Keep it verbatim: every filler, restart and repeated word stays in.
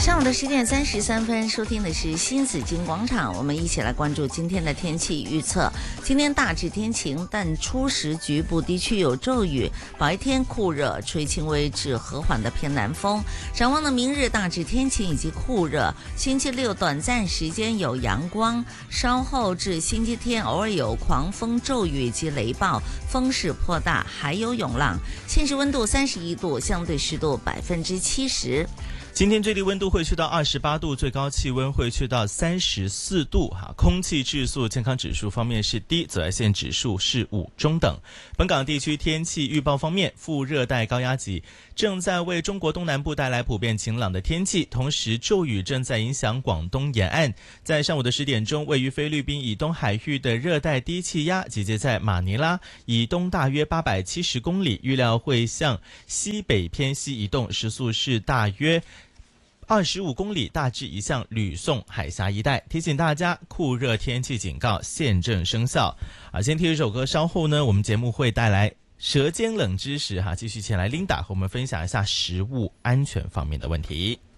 上午的十点三十三分，收听的是新紫金广场，我们一起来关注今天的天气预测。今天大致天晴，但初时局部地区有骤雨，白天酷热，吹轻微至和缓的偏南风。展望呢，明日大致天晴以及酷热，星期六短暂时间有阳光，稍后至星期天偶尔有狂风骤雨及雷暴，风势颇大，还有涌浪。现时温度三十一度，相对湿度百分之七十。 今天最低温度会去到二十八度，最高气温会去到三十四度哈。空气质素健康指数方面是低，紫外线指数是五中等。本港地区天气预报方面，副热带高压脊正在为中国东南部带来普遍晴朗的天气，同时骤雨正在影响广东沿岸。在上午的十点钟，位于菲律宾以东海域的热带低气压集结在马尼拉以东大约八百七十公里，预料会向西北偏西移动，时速是大约二十五公里，大致移向吕宋海峡一带。提醒大家，酷热天气警告现正生效。啊，先听一首歌，稍后呢，我们节目会带来舌尖冷知识哈，继续前来 Linda 和我们分享一下食物安全方面的问题。